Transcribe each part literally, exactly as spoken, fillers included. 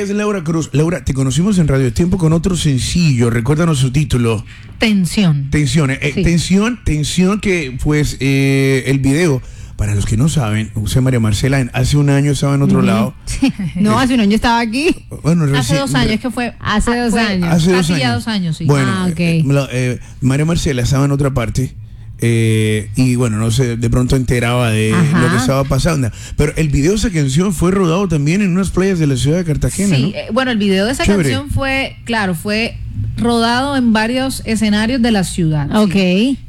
es Laura Cruz. Laura, te conocimos en Radio Tiempo con otro sencillo. Recuérdanos su título. Tensión. Tensión. Eh, Sí. Tensión, tensión que pues eh, el video, para los que no saben, usted María Marcela en- hace un año estaba en otro Ujú. lado. No, hace un año estaba aquí. Bueno, Hace reci- dos años, es que fue. Hace dos fue años. Hace dos casi ya años. dos años, sí. Bueno, Ah, ok. eh, la- eh, María Marcela estaba en otra parte. eh, y bueno, no sé, de pronto enteraba de Ajá. lo que estaba pasando. Pero el video de esa canción fue rodado también en unas playas de la ciudad de Cartagena, Sí, ¿no? eh, bueno, el video de esa Chévere. canción fue, claro, fue rodado en varios escenarios de la ciudad. sí. Ok.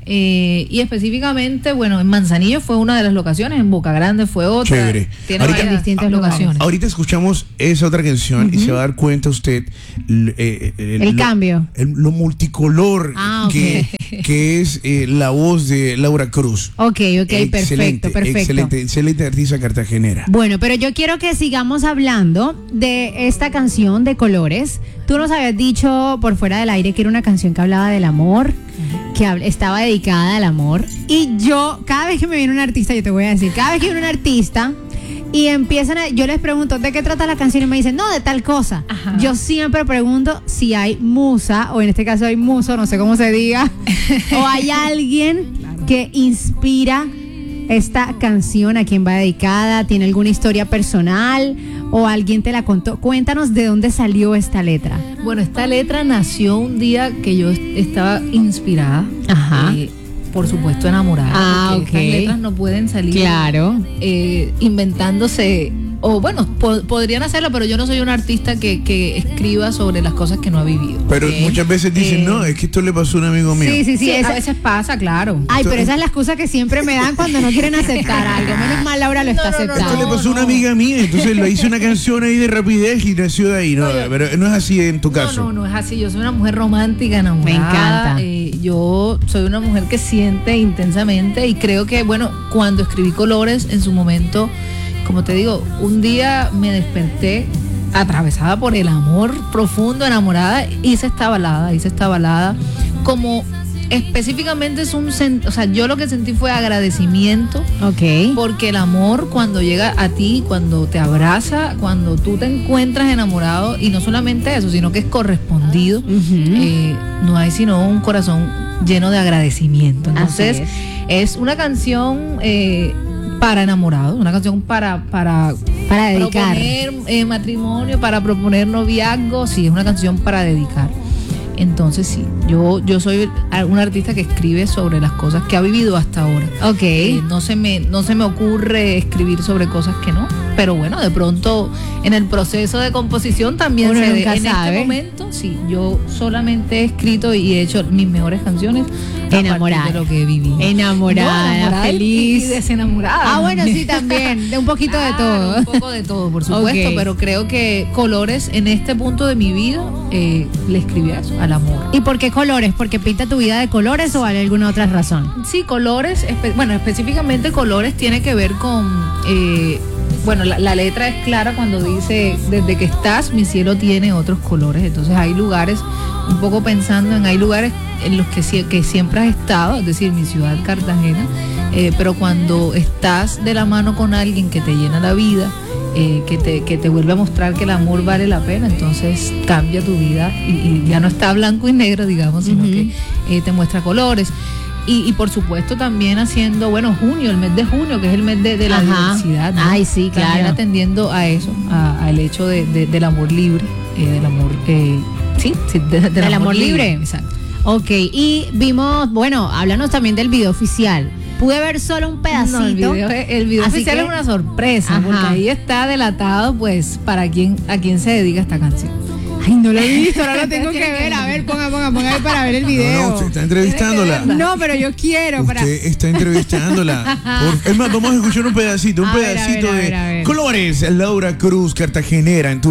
Eh, y específicamente, bueno, en Manzanillo fue una de las locaciones, en Boca Grande fue otra. Chévere. Tiene Ahorita- varias distintos locaciones. Ahorita escuchamos esa otra canción y se va a dar cuenta usted l- eh, eh, El lo- cambio. el- lo multicolor Ah, ok. que, que es eh, la voz de Laura Cruz. Ok, ok, perfecto, perfecto. Excelente, excelente artista cartagenera. Bueno, pero yo quiero que sigamos hablando de esta canción de Colores. Tú nos habías dicho por fuera del aire que era una canción que hablaba del amor, que hab- estaba dedicada al amor. Y yo, cada vez que me viene un artista, yo te voy a decir, cada vez que viene un artista y empiezan a, yo les pregunto, ¿de qué trata la canción? Y me dicen, no, de tal cosa. Ajá. Yo siempre pregunto si hay musa, o en este caso hay muso, no sé cómo se diga, o hay alguien que inspira esta canción, a quién va dedicada, tiene alguna historia personal o alguien te la contó. Cuéntanos de dónde salió esta letra. Bueno, esta letra nació un día que yo est- estaba inspirada. Ajá. eh, por supuesto, enamorada. Ah, porque ok. Estas letras no pueden salir Claro. eh, inventándose. O bueno, po- podrían hacerlo, pero yo no soy un artista que, que escriba sobre las cosas que no ha vivido. Pero ¿ok? muchas veces dicen, Eh, no, es que esto le pasó a un amigo mío. Sí, sí, sí. Sí, esa- a veces pasa, claro. Ay, pero esa es la excusa que siempre me dan cuando no quieren aceptar algo. Menos mal Laura lo está No, no, no, Esto aceptando. le pasó a una no. amiga mía, entonces le hice una canción ahí de rapidez y nació de ahí. No, No, yo- pero no es así en tu caso. No, no, no es así. Yo soy una mujer romántica, enamorada. Me encanta. Eh, yo soy una mujer que siente intensamente y creo que, bueno, cuando escribí Colores en su momento, como te digo, un día me desperté atravesada por el amor profundo, enamorada, hice esta balada, hice esta balada como específicamente es un, sen- o sea, yo lo que sentí fue agradecimiento. Ok. Porque el amor cuando llega a ti, cuando te abraza, cuando tú te encuentras enamorado, y no solamente eso, sino que es correspondido, Ujú. eh, no hay sino un corazón lleno de agradecimiento. Entonces, Así es. una canción eh, para enamorados, una canción para, para Para dedicar. proponer eh, matrimonio, para proponer noviazgo, sí, es una canción para dedicar. Entonces sí, yo, yo soy un artista que escribe sobre las cosas que ha vivido hasta ahora. Ok. Eh, no se me no se me ocurre escribir sobre cosas que no, pero bueno, de pronto en el proceso de composición también Uno se nunca en sabe. este momento sí, yo solamente he escrito y he hecho mis mejores canciones a Enamorada. partir de lo que he vivido. Enamorada, No, enamorada y- feliz. y desenamorada. Ah, bueno, sí, también. De un poquito de Claro, todo. un poco de todo, por supuesto, Ok. pero creo que Colores en este punto de mi vida eh, le escribí a eso, al amor. ¿Y por qué colores? ¿Porque pinta tu vida de colores o hay alguna otra razón? Sí, Colores, espe- bueno, específicamente Colores tiene que ver con, eh, bueno, la, la letra es clara cuando dice, desde que estás, mi cielo tiene otros colores. Entonces hay lugares, un poco pensando en, hay lugares en los que, sie- que siempre has estado, es decir, mi ciudad Cartagena, eh, pero cuando estás de la mano con alguien que te llena la vida, eh, que, te, que te vuelve a mostrar que el amor vale la pena, entonces cambia tu vida y, y ya no está blanco y negro, digamos, sino Ujú. que eh, te muestra colores. Y, y por supuesto también haciendo, bueno, junio, el mes de junio, que es el mes de, de la Ajá. diversidad. ¿no? Ay, sí, También claro. atendiendo a eso, a- al hecho de, de- del amor libre, eh, del amor, eh, sí, sí, de- del, Del amor libre. Exacto. Ok, y vimos, bueno, háblanos también del video oficial. Pude ver solo un pedacito. No, el video, el video Así oficial que- es una sorpresa, Ajá. porque ahí está delatado, pues, para quién, a quién se dedica esta canción. Ay, no lo he visto, ahora lo tengo que ver. A ver, ponga, ponga, ponga ahí para ver el No, video. no, usted está entrevistándola. No, pero yo quiero. Para... Usted está entrevistándola. Por- es más, vamos a escuchar un pedacito, un A ver, a pedacito ver, a ver, a de ver. Colores, Laura Cruz, cartagenera en tu